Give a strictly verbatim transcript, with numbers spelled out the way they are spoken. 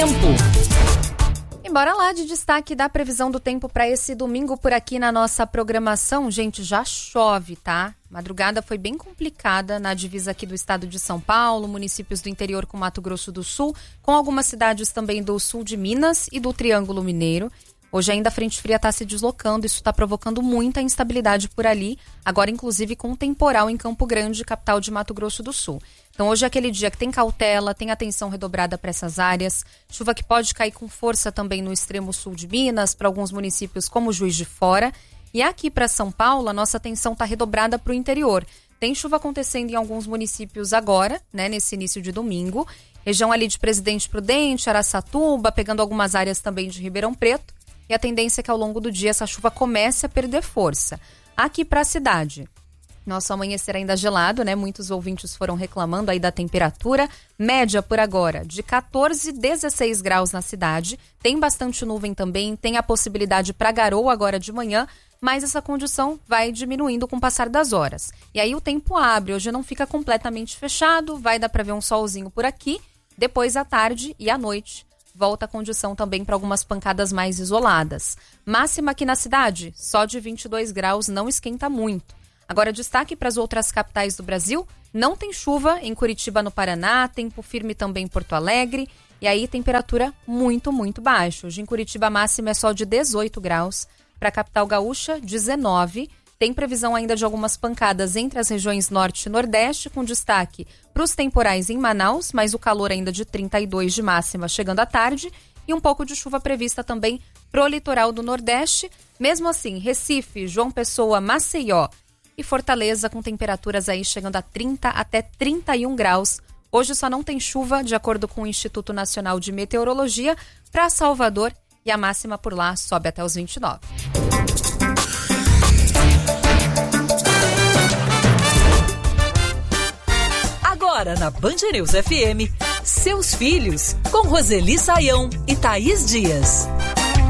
tempo. E bora lá de destaque da previsão do tempo para esse domingo por aqui na nossa programação. Gente, já chove, tá? Madrugada foi bem complicada na divisa aqui do estado de São Paulo, municípios do interior com Mato Grosso do Sul, com algumas cidades também do sul de Minas e do Triângulo Mineiro. Hoje ainda a frente fria está se deslocando, isso está provocando muita instabilidade por ali, agora inclusive com um temporal em Campo Grande, capital de Mato Grosso do Sul. Então hoje é aquele dia que tem cautela, tem atenção redobrada para essas áreas, chuva que pode cair com força também no extremo sul de Minas, para alguns municípios como Juiz de Fora. E aqui para São Paulo, a nossa atenção está redobrada para o interior. Tem chuva acontecendo em alguns municípios agora, né, nesse início de domingo. Região ali de Presidente Prudente, Araçatuba, pegando algumas áreas também de Ribeirão Preto. E a tendência é que ao longo do dia essa chuva comece a perder força. Aqui para a cidade, nosso amanhecer ainda gelado, né? Muitos ouvintes foram reclamando aí da temperatura. Média por agora de quatorze, dezesseis graus na cidade. Tem bastante nuvem também, tem a possibilidade para garoa agora de manhã, mas essa condição vai diminuindo com o passar das horas. E aí o tempo abre, hoje não fica completamente fechado, vai dar para ver um solzinho por aqui, depois à tarde e à noite. Volta a condição também para algumas pancadas mais isoladas. Máxima aqui na cidade, só de vinte e dois graus, não esquenta muito. Agora destaque para as outras capitais do Brasil, não tem chuva em Curitiba, no Paraná, tempo firme também em Porto Alegre, e aí temperatura muito, muito baixa. Hoje em Curitiba a máxima é só de dezoito graus, para a capital gaúcha, dezenove. Tem previsão ainda de algumas pancadas entre as regiões norte e nordeste, com destaque para os temporais em Manaus, mas o calor ainda de trinta e dois de máxima chegando à tarde, e um pouco de chuva prevista também pro litoral do nordeste. Mesmo assim, Recife, João Pessoa, Maceió e Fortaleza com temperaturas aí chegando a trinta até trinta e um graus. Hoje só não tem chuva, de acordo com o Instituto Nacional de Meteorologia, para Salvador, e a máxima por lá sobe até os vinte e nove. Agora na Band News F M, Seus Filhos, com Roseli Saião e Thaís Dias.